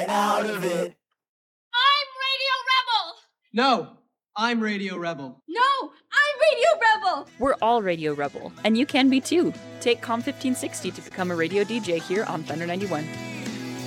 get out of it. I'm Radio Rebel! No, I'm Radio Rebel. No, I'm Radio Rebel! We're all Radio Rebel, and you can be too. Take COM 1560 to become a radio DJ here on Thunder 91.